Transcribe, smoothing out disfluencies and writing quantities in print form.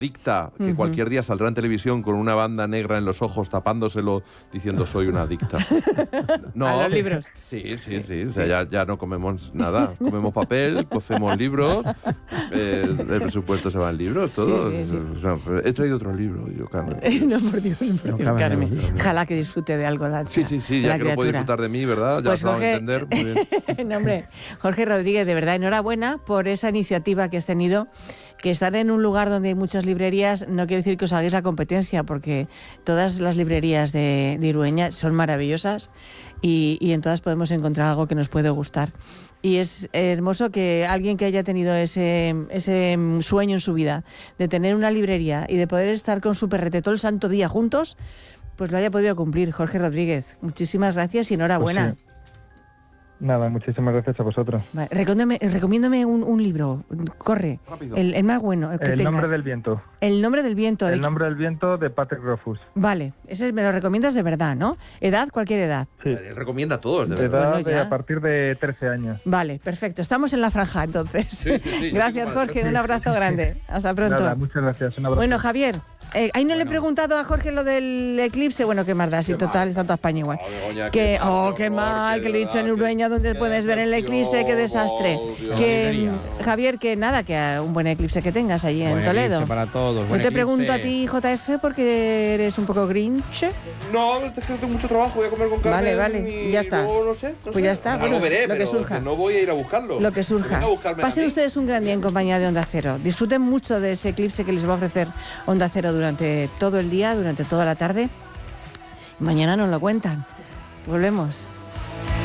adicta, que cualquier día saldrá en televisión con una banda negra en los ojos, tapándoselo, diciendo soy una adicta. No, a los libros. Sí. O sea, ya no comemos nada. Comemos papel, cocemos libros, el presupuesto se va en libros, todo. Sí. No, he traído otro libro, yo, Carmen. No, por Dios, Carmen. Ojalá que disfrute de algo la Sí, ya que no puede disfrutar de mí, ¿verdad? Ya pues has dado a Jorge, entender. Muy bien. No, hombre, Jorge Rodríguez, de verdad, enhorabuena por esa iniciativa que has tenido. Que estar en un lugar donde hay muchas librerías no quiere decir que os hagáis la competencia, porque todas las librerías de Irueña son maravillosas y en todas podemos encontrar algo que nos puede gustar. Y es hermoso que alguien que haya tenido ese sueño en su vida de tener una librería y de poder estar con su perrete todo el santo día juntos, pues lo haya podido cumplir. Jorge Rodríguez, muchísimas gracias y enhorabuena. Pues sí. Nada, muchísimas gracias a vosotros. Vale, recomiéndame un libro, corre, el más bueno. El nombre del viento. El nombre del viento. El nombre del viento de Patrick Rothfuss. Vale, ese me lo recomiendas de verdad, ¿no? ¿Edad? Cualquier edad. Sí. Recomienda a todos, de verdad. Bueno, de a partir de 13 años. Vale, perfecto. Estamos en la franja, entonces. Sí, gracias, Jorge. Un abrazo grande. Hasta pronto. Nada, muchas gracias. Un abrazo. Bueno, Javier, ahí no le he preguntado a Jorge lo del eclipse. Bueno, qué más da, si total está toda España igual. Qué mal, que le he dicho en Urueña donde puedes ver el eclipse, qué desastre. Javier, que nada, que un buen eclipse que tengas allí en Toledo. Para todos. Yo te pregunto a ti, JF, porque eres un poco grinch. No, es que tengo mucho trabajo, voy a comer con Carmen. Vale, ya está. No sé. Pues ya está. Algo veré, lo que surja. no voy a ir a buscarlo. Lo que surja. Pasen ustedes un gran día en compañía de Onda Cero. Disfruten mucho de ese eclipse que les va a ofrecer Onda Cero durante todo el día, durante toda la tarde. Mañana nos lo cuentan. Volvemos.